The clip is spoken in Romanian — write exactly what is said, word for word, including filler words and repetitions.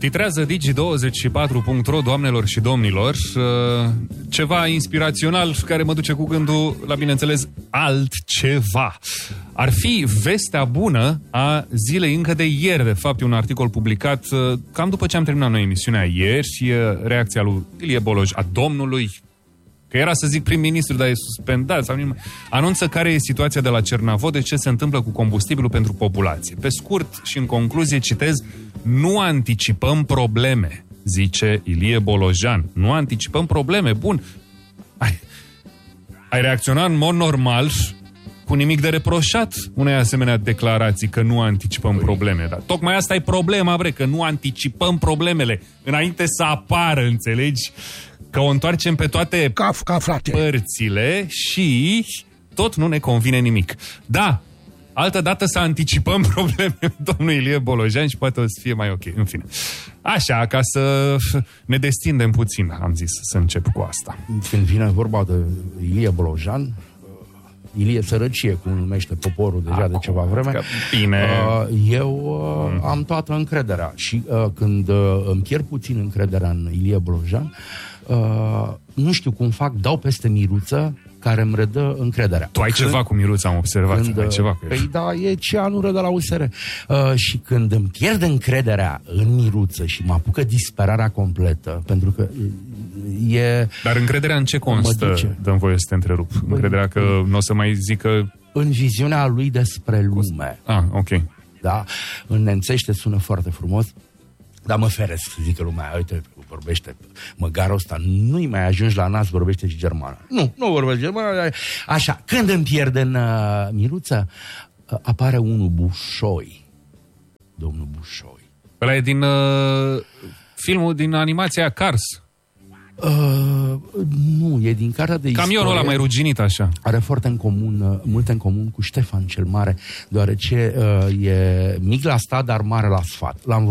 Titrează Digi douăzeci și patru punct ro, doamnelor și domnilor, ceva inspirațional care mă duce cu gândul la, bineînțeles, altceva. Ar fi vestea bună a zilei încă de ieri, de fapt, e un articol publicat cam după ce am terminat noi emisiunea ieri și reacția lui Ilie Boloj, a domnului, că era să zic prim-ministru, dar e suspendat, sau nimeni, anunță care e situația de la Cernavodă, ce se întâmplă cu combustibilul pentru populație. Pe scurt și în concluzie citez: nu anticipăm probleme, zice Ilie Bolojan. Nu anticipăm probleme, bun. Ai, ai reacționat în mod normal, cu nimic de reproșat unei asemenea declarații că nu anticipăm probleme. Dar tocmai asta e problema, bre, că nu anticipăm problemele înainte să apară, înțelegi? Că o întoarcem pe toate ca, ca frate. părțile și tot nu ne convine nimic. Da, altă dată să anticipăm probleme domnul Ilie Bolojan și poate o să fie mai ok. În fine. Așa, ca să ne destindem puțin, am zis să încep cu asta. Când vine vorba de Ilie Bolojan, Ilie Sărăcie, cum numește poporul deja Acum, de ceva vreme, bine. eu mm. am toată încrederea. Și când îmi pierd puțin încrederea în Ilie Bolojan, nu știu cum fac, dau peste Miruță, care îmi redă încrederea. Tu ai când, ceva cu Miruța, am observat. Când, ai ceva cu păi da, e ce anură de la U S R. Uh, și când îmi pierd încrederea în Miruță și mă apucă disperarea completă, pentru că e... Dar încrederea în ce constă? Dăm voie să te întrerup. Băi, încrederea că nu o să mai zică... În viziunea lui despre lume. Ah, ok. Da? În nemțește sună foarte frumos, dar mă feresc să zică lumea, uite, vorbește măgarul ăsta, nu-i mai ajungi la nas, vorbește și germană. Nu, nu vorbește germană. Așa, când îmi pierd în uh, Miruță, uh, apare unul Bușoi. Domnul Bușoi. Ăla e din uh, filmul, din animația Cars. Uh, nu, e din cartea de istorie. Camionul ăla mai ruginit așa. Are foarte în comun, uh, multe în comun cu Ștefan cel Mare, deoarece uh, e mic la stat, dar mare la sfat. L-am